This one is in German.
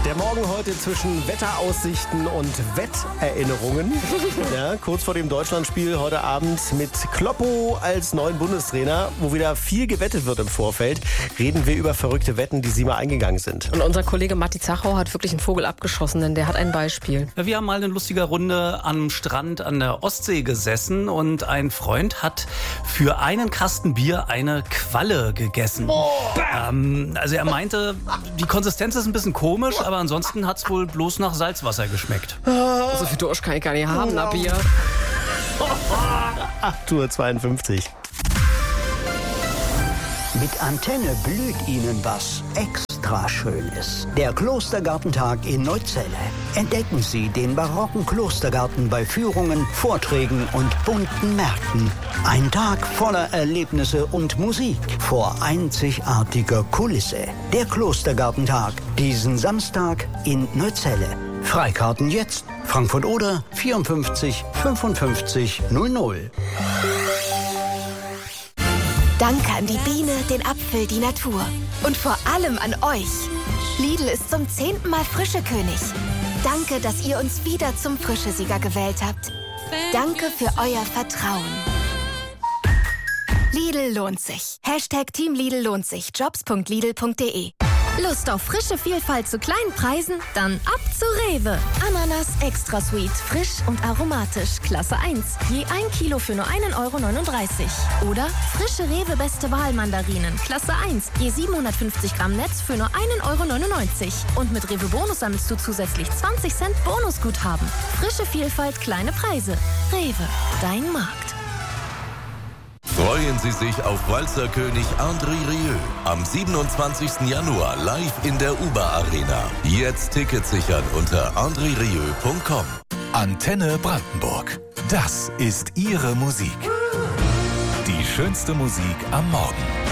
Der Morgen heute zwischen Wetteraussichten und Wetterinnerungen. Ja, kurz vor dem Deutschlandspiel heute Abend mit Kloppo als neuen Bundestrainer, wo wieder viel gewettet wird im Vorfeld, reden wir über verrückte Wetten, die Sie mal eingegangen sind. Und unser Kollege Matti Zachau hat wirklich einen Vogel abgeschossen, denn der hat ein Beispiel. Ja, wir haben mal eine lustige Runde am Strand an der Ostsee gesessen und ein Freund hat für einen Kasten Bier eine Qualle gegessen. Also er meinte, die Konsistenz ist ein bisschen komisch, aber ansonsten hat es wohl bloß nach Salzwasser geschmeckt. So viel Durst kann ich gar nicht haben, na Bier. 8:52 Uhr. Mit Antenne blüht Ihnen was extra Schönes. Der Klostergartentag in Neuzelle. Entdecken Sie den barocken Klostergarten bei Führungen, Vorträgen und bunten Märkten. Ein Tag voller Erlebnisse und Musik vor einzigartiger Kulisse. Der Klostergartentag, diesen Samstag in Neuzelle. Freikarten jetzt. Frankfurt oder 54 55 00. Danke an die Biene, den Apfel, die Natur. Und vor allem an euch. Lidl ist zum 10. Mal Frischekönig. Danke, dass ihr uns wieder zum Frischesieger gewählt habt. Danke für euer Vertrauen. Lidl lohnt sich. Team Lidl lohnt sich. Jobs.lidl.de. Lust auf frische Vielfalt zu kleinen Preisen? Dann ab zu Rewe. Ananas Extra Sweet, frisch und aromatisch, Klasse 1. Je 1 Kilo für nur 1,39 €. Oder frische Rewe Beste Wahl Mandarinen, Klasse 1. Je 750 Gramm Netz für nur 1,99 €. Und mit Rewe Bonus sammelst du zusätzlich 20 Cent Bonusguthaben. Frische Vielfalt, kleine Preise. Rewe, dein Markt. Freuen Sie sich auf Walzerkönig André Rieu am 27. Januar live in der UBA Arena. Jetzt Tickets sichern unter andrerieu.com. Antenne Brandenburg. Das ist Ihre Musik. Die schönste Musik am Morgen.